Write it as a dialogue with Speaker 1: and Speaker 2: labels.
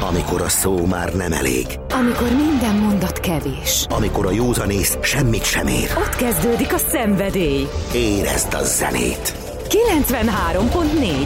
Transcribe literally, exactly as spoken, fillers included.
Speaker 1: Amikor a szó már nem elég.
Speaker 2: Amikor minden mondat kevés.
Speaker 1: Amikor a józanész semmit sem ér.
Speaker 2: Ott kezdődik a szenvedély.
Speaker 1: Érezd a zenét!
Speaker 2: kilencvenhárom pont négy